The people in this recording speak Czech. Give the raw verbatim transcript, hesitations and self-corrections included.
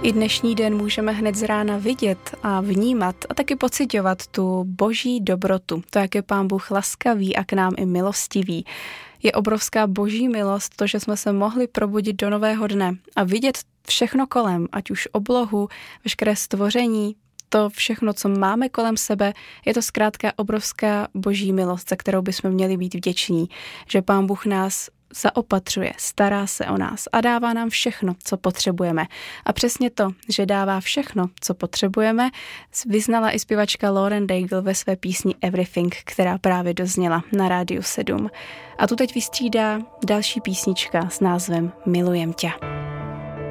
I dnešní den můžeme hned z rána vidět a vnímat a taky pociťovat tu boží dobrotu, to, jak je Pán Bůh laskavý a k nám i milostivý. Je obrovská boží milost to, že jsme se mohli probudit do nového dne a vidět všechno kolem, ať už oblohu, veškeré stvoření, to všechno, co máme kolem sebe, je to zkrátka obrovská boží milost, za kterou bychom měli být vděční, že Pán Bůh nás zaopatřuje, stará se o nás a dává nám všechno, co potřebujeme. A přesně to, že dává všechno, co potřebujeme, vyznala i zpěvačka Lauren Daigle ve své písni Everything, která právě dozněla na Rádiu sedm. A tu teď vystřídá další písnička s názvem Milujem tě.